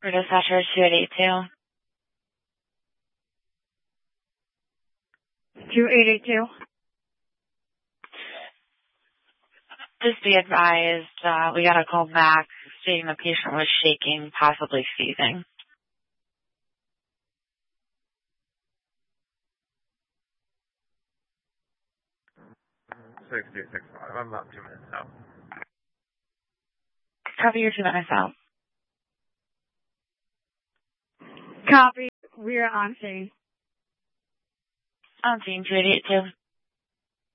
For dispatcher 2882. 2882. Just be advised, we got a call back stating the patient was shaking, possibly seizing. 6265. I'm about 2 minutes out. Copy your 2 minutes out. Copy. We are on scene. On scene 2882.